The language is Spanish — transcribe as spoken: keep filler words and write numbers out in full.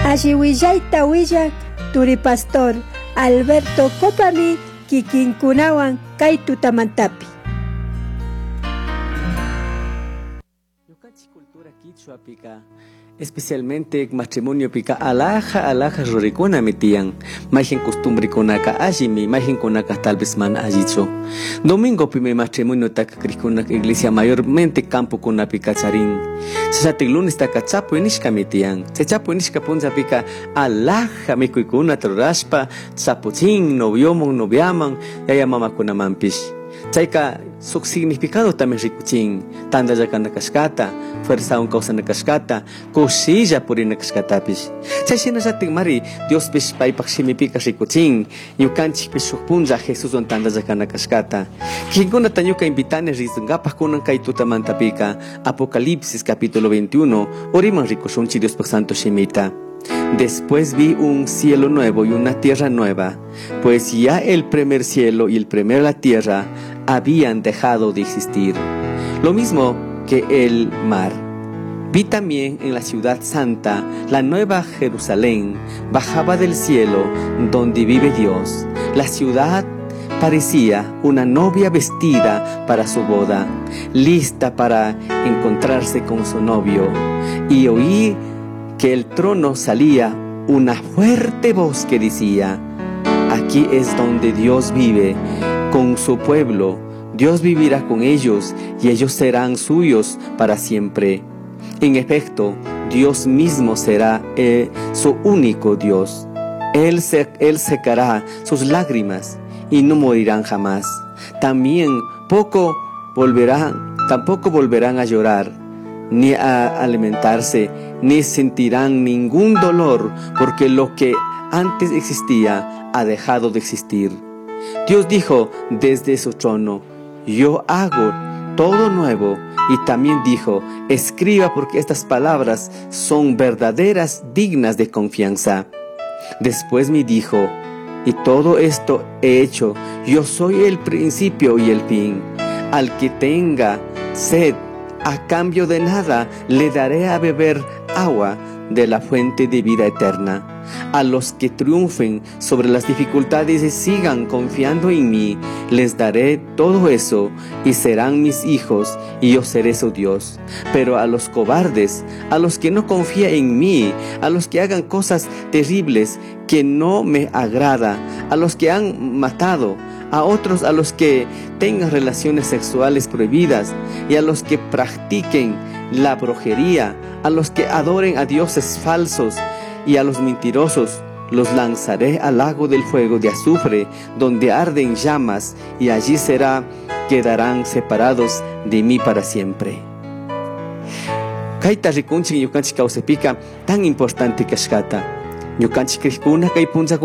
Ashiwillaita willak Turi Pastor Alberto Copami kikinkunawan kay tutamantapi. Yukanchik cultura quichua pika, especialmente matrimonio pika alaja alaja rurikuna metian, majen costumbre kunaka ajimi, majen kunaka tal vez man ajicho. Domingo pime matrimonio taka krikuna iglesia mayormente campo kuna pika charin. Sasate lunes taka chapo inishka metian, se chapo inishka punza pika alaja mikuikuna troraspa, chapuchin, noviomon, noviaman, yaya mama kuna mampish. Chaika su significado también rikuchin, tanda yaka nakashkata, fuerza un causa nakashkata, kushilla puri nakashkatapish. Chayshina yatin mari, Dios pish paipak shimipika rikuchin, yukanchik pish punja Jesús on tanda yaka nakashkata. Kinkuna tanyuka invitane rizungapas kunan kay tutamantapika, Apocalipsis capítulo veintiuno, oriman rikushunchi Dios pak santo shimita. Después vi un cielo nuevo y una tierra nueva, pues ya el primer cielo y el primer la tierra habían dejado de existir, lo mismo que el mar. Vi también en la ciudad santa, la nueva Jerusalén, bajaba del cielo donde vive Dios. La ciudad parecía una novia vestida para su boda, lista para encontrarse con su novio, y oí que el trono salía una fuerte voz que decía: aquí es donde Dios vive con su pueblo, Dios vivirá con ellos y ellos serán suyos para siempre. En efecto, Dios mismo será eh, su único Dios. Él, se, él secará sus lágrimas y no morirán jamás. También poco volverán, tampoco volverán a llorar, ni a alimentarse, ni sentirán ningún dolor, porque lo que antes existía ha dejado de existir. Dios dijo desde su trono: yo hago todo nuevo. Y también dijo: escriba, porque estas palabras son verdaderas, dignas de confianza. Después me dijo: y todo esto he hecho, yo soy el principio y el fin. Al que tenga sed, a cambio de nada le daré a beber agua de la fuente de vida eterna. A los que triunfen sobre las dificultades y sigan confiando en mí, les daré todo eso y serán mis hijos y yo seré su Dios. Pero a los cobardes, a los que no confían en mí, a los que hagan cosas terribles que no me agrada, a los que han matado, a otros, a los que tengan relaciones sexuales prohibidas y a los que practiquen la brujería, a los que adoren a dioses falsos y a los mentirosos, los lanzaré al lago del fuego de azufre, donde arden llamas, y allí será, quedarán separados de mí para siempre. Kaita rikunchik yukanchik kausepika tan importante kashkata. Yukanchik krikuna kay punza